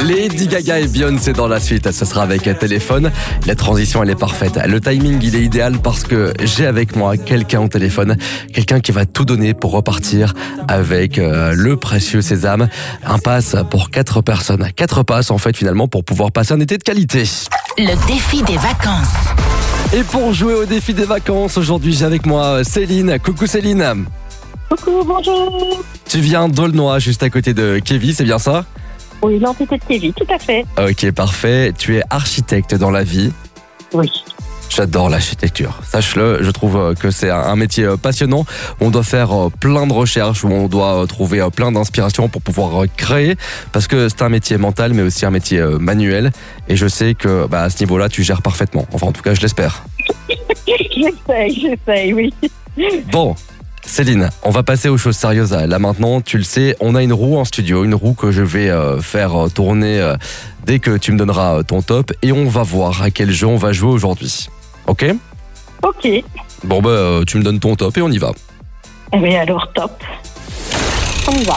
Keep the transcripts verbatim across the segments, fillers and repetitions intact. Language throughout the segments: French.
Lady Gaga et Beyoncé dans la suite, ce sera avec téléphone. La transition elle est parfaite, le timing il est idéal parce que j'ai avec moi quelqu'un au téléphone, quelqu'un qui va tout donner pour repartir avec euh, le précieux sésame. Un pass pour quatre personnes, quatre passes en fait finalement pour pouvoir passer un été de qualité. Le défi des vacances. Et pour jouer au défi des vacances, aujourd'hui j'ai avec moi Céline. Coucou Céline. Coucou, bonjour. Tu viens d'Aulnoy, juste à côté de Kévy, c'est bien ça? Oui, l'entité de Kévy, tout à fait. Ok, parfait. Tu es architecte dans la vie. Oui. J'adore l'architecture. Sache-le, je trouve que c'est un métier passionnant. On doit faire plein de recherches, où on doit trouver plein d'inspirations pour pouvoir créer, parce que c'est un métier mental, mais aussi un métier manuel. Et je sais que bah, à ce niveau-là, tu gères parfaitement. Enfin, en tout cas, je l'espère. J'essaye, j'essaye, oui. Bon. Céline, on va passer aux choses sérieuses. Là maintenant, tu le sais, on a une roue en studio, une roue que je vais euh, faire tourner euh, dès que tu me donneras ton top et on va voir à quel jeu on va jouer aujourd'hui. Ok ? Ok. Bon bah euh, tu me donnes ton top et on y va. Eh bien alors top. On y va.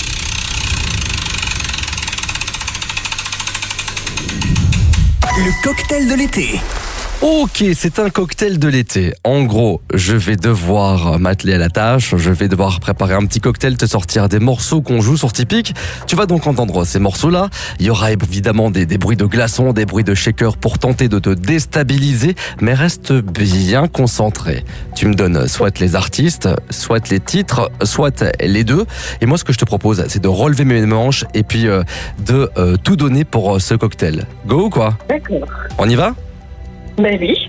Le cocktail de l'été. Ok, c'est un cocktail de l'été. En gros, je vais devoir m'atteler à la tâche, je vais devoir préparer un petit cocktail, te sortir des morceaux qu'on joue sur Tipeee. Tu vas donc entendre ces morceaux-là. Il y aura évidemment des, des bruits de glaçons, des bruits de shaker pour tenter de te déstabiliser, mais reste bien concentré. Tu me donnes soit les artistes, soit les titres, soit les deux. Et moi, ce que je te propose, c'est de relever mes manches et puis euh, de euh, tout donner pour euh, ce cocktail. Go ou quoi ? D'accord. On y va ? Ben oui.